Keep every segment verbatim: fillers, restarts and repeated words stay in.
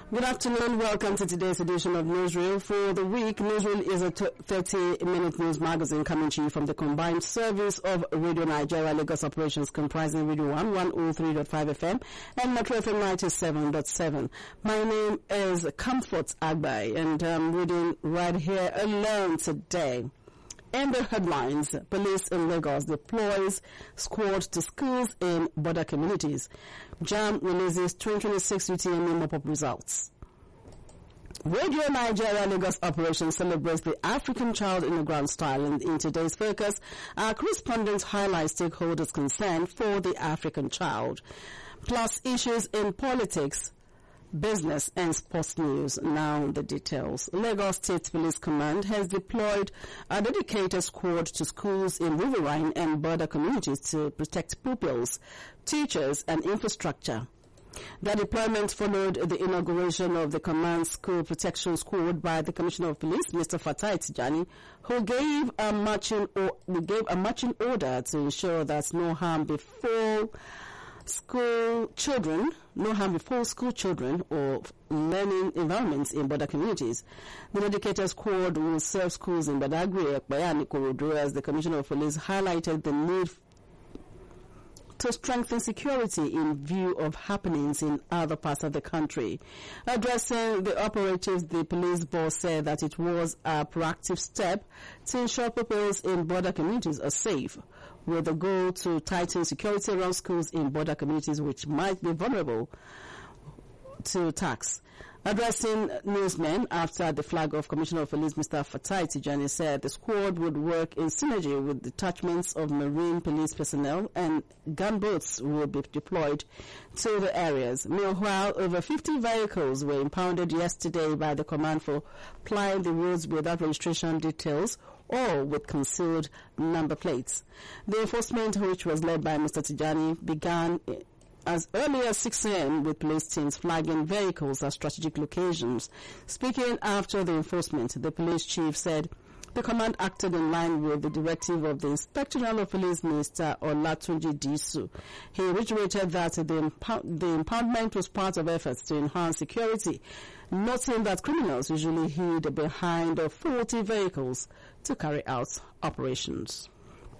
Good afternoon. Welcome to today's edition of Newsreel. For the week, Newsreel is a thirty-minute news magazine coming to you from the combined service of Radio Nigeria Lagos operations comprising Radio one, one oh three point five F M and Metro F M ninety-seven point seven. My name is Comfort Agbai and I'm reading right here alone today. In the headlines, police in Lagos deploys squad to schools in border communities. JAMB releases twenty twenty-six U T M E mop-up results. Radio Nigeria Lagos operation celebrates the African child in the grand style. And in today's focus, our correspondent highlights stakeholders' concern for the African child, plus issues in politics, business and sports news. Now the details. Lagos State Police Command has deployed a dedicated squad to schools in riverine and border communities to protect pupils, teachers and infrastructure. The deployment followed the inauguration of the Command School Protection Squad by the Commissioner of Police, Mister Fatai Tijani, who gave a marching or who gave a marching order to ensure that no harm befall school children, no harm before school children or learning environments in border communities. The dedicated squad will serve schools in Badagry, Ekpaya and Ikorodu, as the Commissioner of Police highlighted the need to strengthen security in view of happenings in other parts of the country. Addressing the operatives, the police boss said that it was a proactive step to ensure pupils in border communities are safe, with the goal to tighten security around schools in border communities which might be vulnerable to attacks. Addressing newsmen after the flag off, Commissioner of Police Mister Fatai Tijani said the squad would work in synergy with detachments of marine police personnel and gunboats will be deployed to the areas. Meanwhile, over fifty vehicles were impounded yesterday by the command for plying the roads without registration details or with concealed number plates. The enforcement, which was led by Mister Tijani, began as early as six a m with police teams flagging vehicles at strategic locations. Speaking after the enforcement, the police chief said the command acted in line with the directive of the Inspector General of Police, Mister Olatunji Disu. He reiterated that the, impound the impoundment was part of efforts to enhance security, noting that criminals usually hid behind faulty vehicles to carry out operations.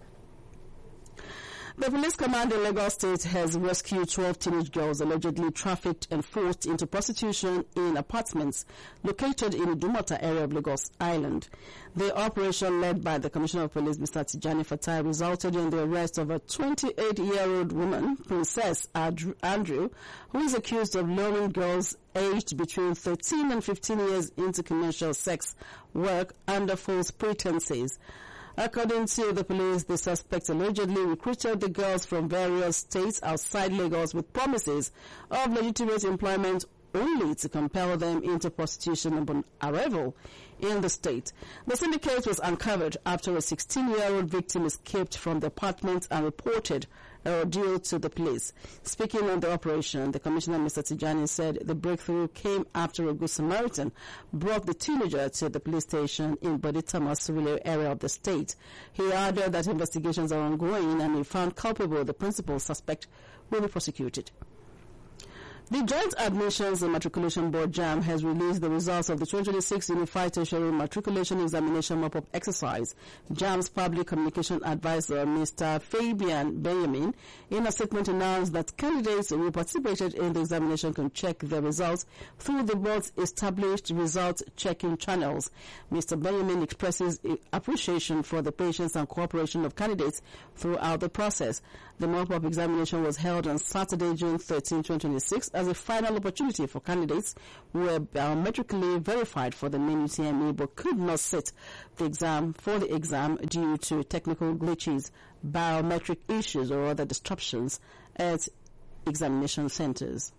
The police command in Lagos State has rescued twelve teenage girls allegedly trafficked and forced into prostitution in apartments located in the Idumota area of Lagos Island. The operation, led by the Commissioner of Police, Mister Tijani Fatai, resulted in the arrest of a twenty-eight-year-old woman, Princess Andrew, who is accused of luring girls aged between thirteen and fifteen years into commercial sex work under false pretenses. According to the police, the suspect allegedly recruited the girls from various states outside Lagos with promises of legitimate employment only to compel them into prostitution upon arrival in the state. The syndicate was uncovered after a sixteen-year-old victim escaped from the apartment and reported a ordeal to the police. Speaking on the operation, the Commissioner, Mister Tijani, said the breakthrough came after a Good Samaritan brought the teenager to the police station in Boditama Surulere area of the state. He added that investigations are ongoing and if found culpable, the principal suspect will be prosecuted. The Joint Admissions and Matriculation Board, JAMB, has released the results of the twenty twenty-six Unified Tertiary Matriculation Examination mop-up exercise. JAMB's Public Communication Advisor, Mister Fabian Benjamin, in a statement announced that candidates who participated in the examination can check their results through the board's established result checking channels. Mister Benjamin expresses appreciation for the patience and cooperation of candidates throughout the process. The mop-up examination was held on Saturday, June thirteenth, twenty twenty-six, as a final opportunity for candidates who were biometrically verified for the main U T M E but could not sit the exam for the exam due to technical glitches, biometric issues or other disruptions at examination centers.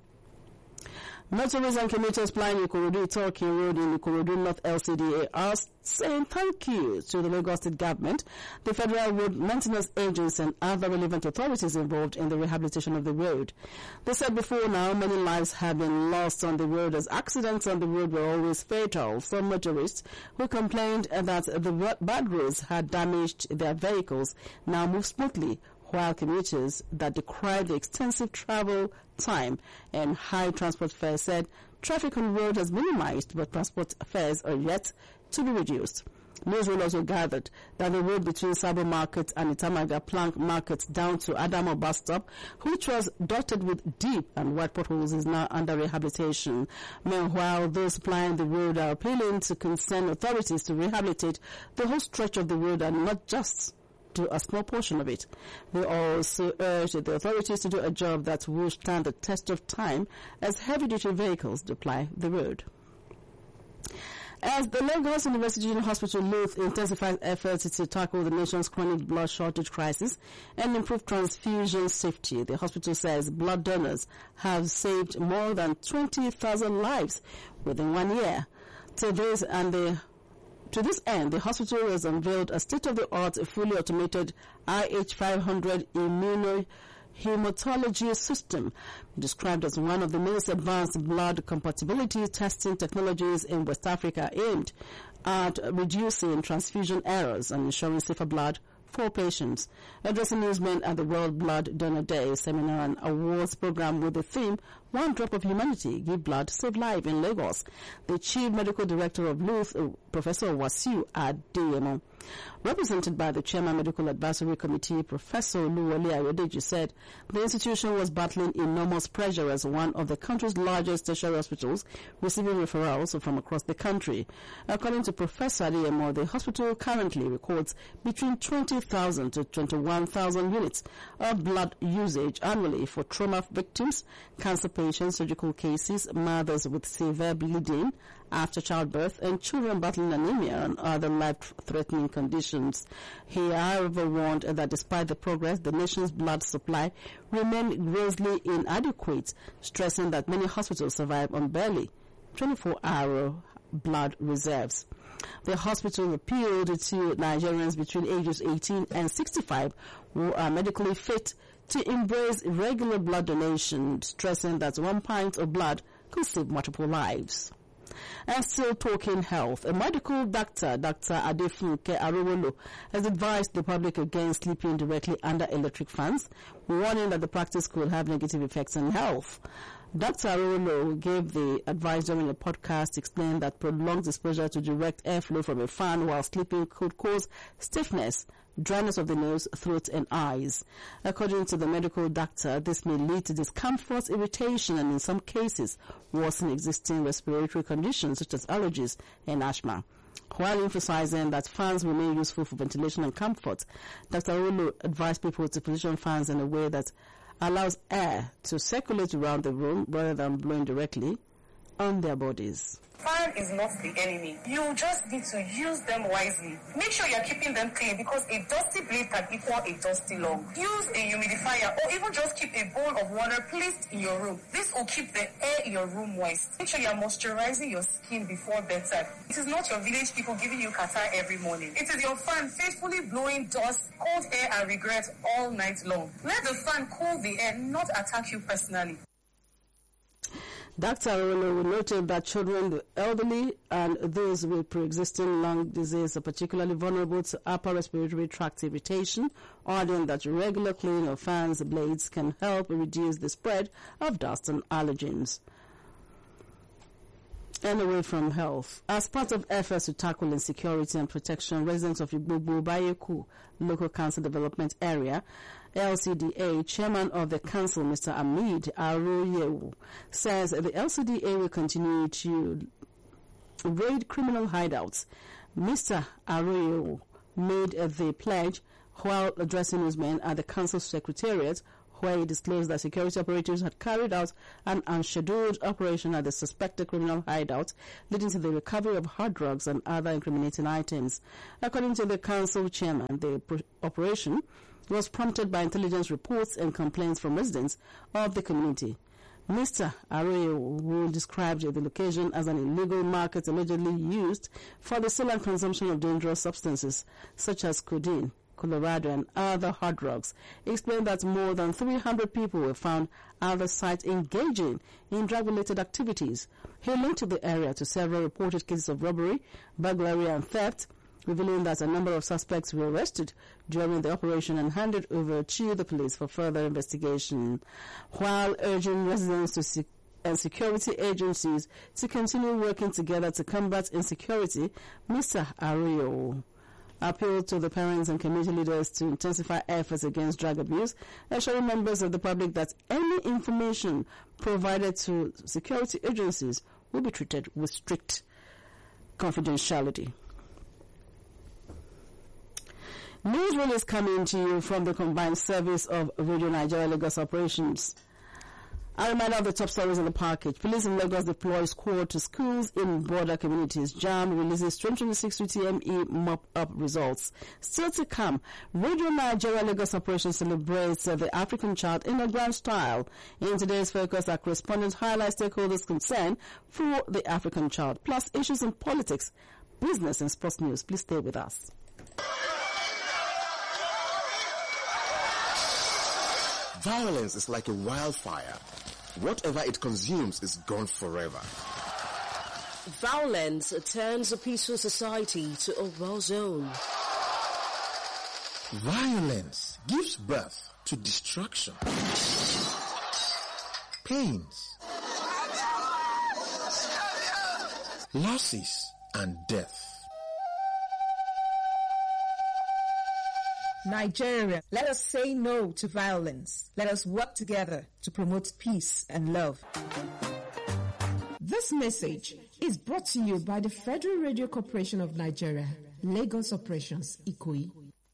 Motorists and commuters plying Ikorodu Talking Road in Ikorodu North L C D A are saying thank you to the Lagos State Government, the Federal Road Maintenance Agents and other relevant authorities involved in the rehabilitation of the road. They said before now many lives have been lost on the road as accidents on the road were always fatal. Some motorists who complained that the bad roads had damaged their vehicles now move smoothly, while commuters that decried the extensive travel time and high transport fares said traffic on the road has minimized, but transport fares are yet to be reduced. Newsroom also gathered that the road between Sabo Market and Itamaga Plank Market down to Adamo bus stop, which was dotted with deep and wide potholes, is now under rehabilitation. Meanwhile, those plying the road are appealing to concerned authorities to rehabilitate the whole stretch of the road and not just do a small portion of it. They also urged the authorities to do a job that will stand the test of time as heavy-duty vehicles deploy the road. As the Lagos University Hospital Luth intensifies efforts to tackle the nation's chronic blood shortage crisis and improve transfusion safety, the hospital says blood donors have saved more than twenty thousand lives within one year. To this and the To this end, the hospital has unveiled a state-of-the-art, fully automated I H five hundred immunohematology system, described as one of the most advanced blood compatibility testing technologies in West Africa, aimed at reducing transfusion errors and ensuring safer blood for patients. Addressing newsmen at the World Blood Donor Day seminar and awards program with the theme One Drop of Humanity, Give Blood, Save Life in Lagos, the Chief Medical Director of Luth, Professor Wasiu Adeyemo, represented by the Chairman Medical Advisory Committee, Professor Oluwole Ayodeji, said the institution was battling enormous pressure as one of the country's largest tertiary hospitals, receiving referrals from across the country. According to Professor Adeyemo, the hospital currently records between twenty thousand to twenty-one thousand units of blood usage annually for trauma victims, cancer patients, surgical cases, mothers with severe bleeding after childbirth, and children battling anemia and other life-threatening conditions. He, however, warned that despite the progress, the nation's blood supply remained grossly inadequate, stressing that many hospitals survive on barely twenty-four hour blood reserves. The hospital appealed to Nigerians between ages eighteen and sixty-five who are medically fit to embrace regular blood donation, stressing that one pint of blood could save multiple lives. And still talking health, a medical doctor, Doctor Adefunke Arowolo, has advised the public against sleeping directly under electric fans, warning that the practice could have negative effects on health. Doctor Arowolo gave the advice during a podcast, explaining that prolonged exposure to direct airflow from a fan while sleeping could cause stiffness, dryness of the nose, throat, and eyes. According to the medical doctor, this may lead to discomfort, irritation, and in some cases, worsen existing respiratory conditions such as allergies and asthma. While emphasizing that fans remain useful for ventilation and comfort, Doctor Arowolo advised people to position fans in a way that allows air to circulate around the room rather than blowing directly on their bodies. Fan is not the enemy. You just need to use them wisely. Make sure you're keeping them clean because a dusty blade can equal a dusty lung. Use a humidifier or even just keep a bowl of water placed in your room. This will keep the air in your room moist. Make sure you're moisturizing your skin before bedtime. It is not your village people giving you catarrh every morning. It is your fan faithfully blowing dust, cold air and regret all night long. Let the fan cool the air, not attack you personally. Doctor Arowolo noted that children, the elderly, and those with pre-existing lung disease are particularly vulnerable to upper respiratory tract irritation, adding that regular cleaning of fans' blades can help reduce the spread of dust and allergens. And away from health. As part of efforts to tackle insecurity and protection, residents of Igbobo Bayeku Local Council Development Area, L C D A, Chairman of the Council, Mister Amid Aroyewu, says the L C D A will continue to raid criminal hideouts. Mister Aroyewu made the pledge while addressing newsmen at the Council Secretariat, where he disclosed that security operatives had carried out an unscheduled operation at the suspected criminal hideout, leading to the recovery of hard drugs and other incriminating items. According to the council chairman, the pro- operation was prompted by intelligence reports and complaints from residents of the community. Mister Aroyewu described the location as an illegal market allegedly used for the sale and consumption of dangerous substances such as codeine, Colorado, and other hard drugs. He explained that more than three hundred people were found at the site engaging in drug-related activities. He linked the area to several reported cases of robbery, burglary, and theft, revealing that a number of suspects were arrested during the operation and handed over to the police for further investigation, while urging residents to seek and security agencies to continue working together to combat insecurity. Mister Ario appealed to the parents and community leaders to intensify efforts against drug abuse, assuring members of the public that any information provided to security agencies will be treated with strict confidentiality. Newsroom is coming to you from the combined service of Radio Nigeria Lagos operations. A reminder of the top stories in the package. Police in Lagos deploys squad to schools in border communities. JAM releases twenty twenty-six U T M E mop-up results. Still to come, Radio Nigeria Lagos operation celebrates uh, the African child in a grand style. In today's focus, our correspondent highlights stakeholders' concern for the African child, plus issues in politics, business and sports news. Please stay with us. Violence is like a wildfire. Whatever it consumes is gone forever. Violence turns a peaceful society to a war zone. Violence gives birth to destruction, pains, losses, and death. Nigeria, let us say no to violence. Let us work together to promote peace and love. This message is brought to you by the Federal Radio Corporation of Nigeria, Lagos Operations, Ikoyi.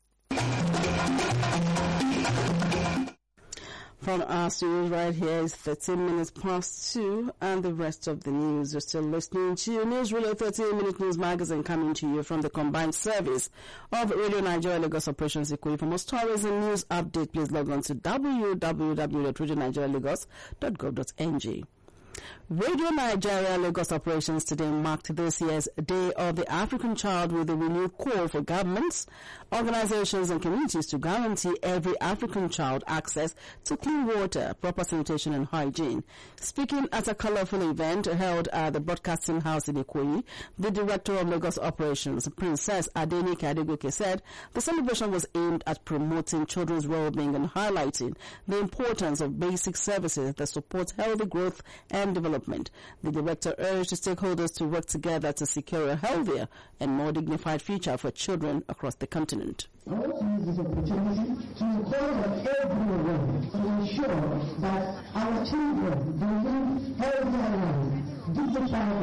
From our studios right here is thirteen minutes past two, and the rest of the news. You're still listening to Newsreel, thirteen minute news magazine, coming to you from the combined service of Radio Nigeria Lagos Operations Ikoyi. For more stories and news update, please log on to w w w dot radio nigeria lagos dot gov dot n g. Radio Nigeria Lagos operations today marked this year's Day of the African Child with a renewed call for governments, organizations and communities to guarantee every African child access to clean water, proper sanitation and hygiene. Speaking at a colorful event held at the Broadcasting House in Ikoyi, the Director of Lagos Operations, Princess Adenike Adegoke, said the celebration was aimed at promoting children's well-being and highlighting the importance of basic services that support healthy growth and development. The director urged stakeholders to work together to secure a healthier and more dignified future for children across the continent. I want to use this opportunity to call on everyone to ensure that our children live healthier lives, dignified